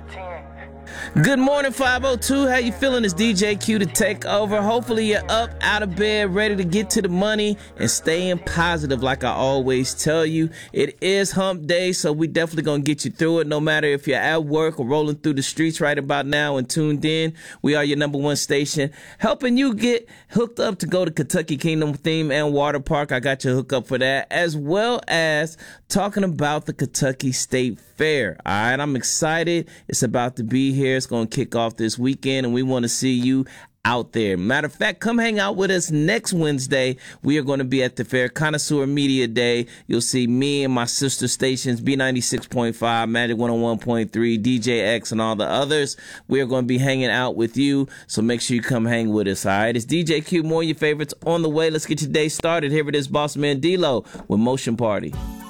Good morning, 502. How you feeling? It's DJ Q to take over. Hopefully you're up, out of bed, ready to get to the money and staying positive like I always tell you. It is hump day, so we definitely going to get you through it no matter if you're at work or rolling through the streets right about now and tuned in. We are your number one station, helping you get hooked up to go to Kentucky Kingdom Theme and Water Park. I got your hook up for that, as well as talking about the Kentucky State Fair. All right, I'm excited. It's about to be here. It's going to kick off this weekend, and we want to see you out there. Matter of fact, come hang out with us next Wednesday. We are going to be at the fair, Connoisseur Media Day. You'll see me and my sister stations, B96.5, Magic 101.3, DJ X, and all the others. We are going to be hanging out with you, so make sure you come hang with us, all right? It's DJ Q, more of your favorites on the way. Let's get your day started. Here it is, Boss Man D-Lo with Motion Party.